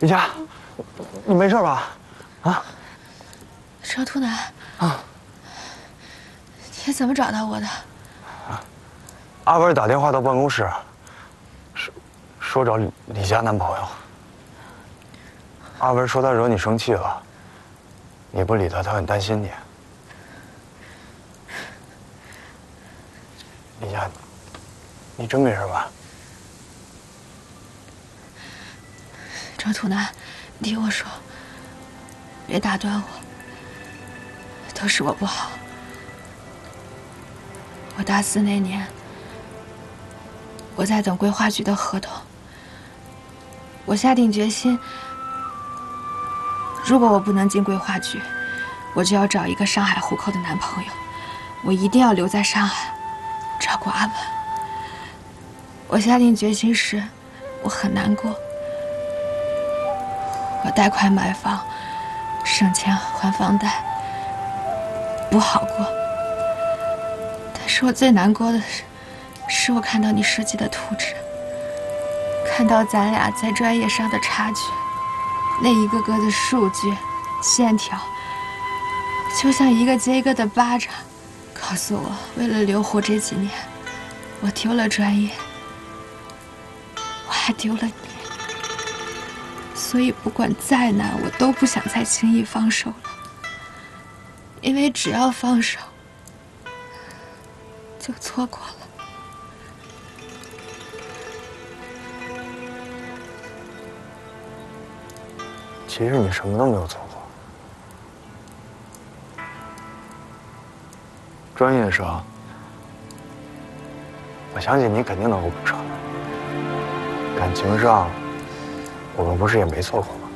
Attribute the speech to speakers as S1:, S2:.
S1: 李佳，你没事吧？啊？
S2: 张图南
S1: 啊，
S2: 你怎么找到我的？
S1: 阿文打电话到办公室，说找李佳男朋友。阿文说他惹你生气了，你不理他，他很担心你。李佳，你真没事吧？
S2: 张图南，你听我说，别打断我，都是我不好。我大4那年，我在等规划局的合同。我下定决心，如果我不能进规划局，我就要找一个上海户口的男朋友，我一定要留在上海，照顾阿文。我下定决心时，我很难过。我贷款买房，省钱还房贷，不好过。但是我最难过的是我看到你设计的图纸，看到咱俩在专业上的差距，那一个个的数据、线条，就像一个接一个的巴掌，告诉我，为了留活这几年，我丢了专业，我还丢了你。所以不管再难，我都不想再轻易放手了，因为只要放手，就错过了。
S1: 其实你什么都没有错过。专业上，我相信你肯定能够补上。感情上，我们不是也没错过吗？